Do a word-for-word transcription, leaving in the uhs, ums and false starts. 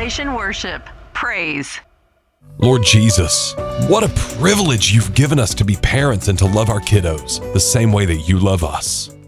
Salvation Worship. Praise. Lord Jesus, what a privilege you've given us to be parents and to love our kiddos the same way that you love us.